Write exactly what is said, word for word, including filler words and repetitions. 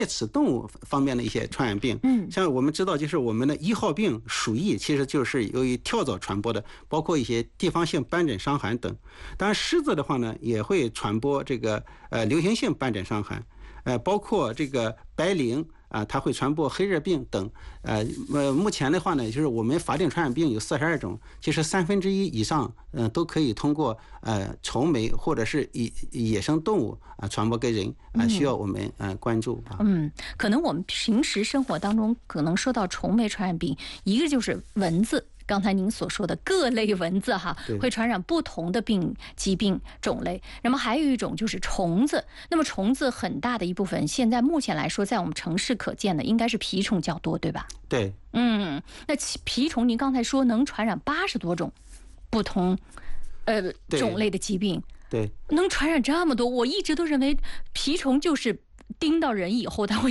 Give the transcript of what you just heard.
啮齿动物方面的一些传染病。 嗯， 像我们知道，就是我们的一号病鼠疫，其实就是由于跳蚤传播的，包括一些地方性斑疹伤寒等。当然，虱子的话呢，也会传播这个呃流行性斑疹伤寒，呃，包括这个白绫。啊，它会传播黑热病等，呃呃，目前的话呢，就是我们法定传染病有四十二种，其实三分之一以上，嗯、呃，都可以通过呃虫媒或者是野野生动物啊、呃、传播给人啊、呃，需要我们呃关注啊。 嗯，可能我们平时生活当中可能说到虫媒传染病，一个就是蚊子。刚才您所说的各类蚊子哈，会传染不同的病疾病种类。那么还有一种就是虫子。那么虫子很大的一部分，现在目前来说，在我们城市可见的应该是蜱虫较多，对吧？ 对。 嗯，那蜱虫您刚才说能传染八十多种不同呃种类的疾病， 对， 能传染这么多，我一直都认为蜱虫就是叮到人以后它会